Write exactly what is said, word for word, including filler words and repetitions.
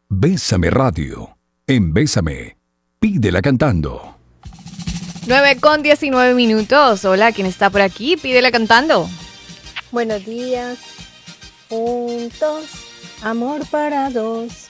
Bésame Radio. En Bésame, pídela cantando. nueve con diecinueve minutos. Hola, ¿quién está por aquí? Pídela cantando. Buenos días. Juntos, amor para dos.